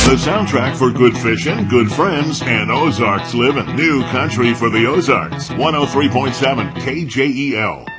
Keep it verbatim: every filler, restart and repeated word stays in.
The soundtrack for good fishing, good friends, and Ozarks living. New country for the Ozarks. one oh three point seven K J E L.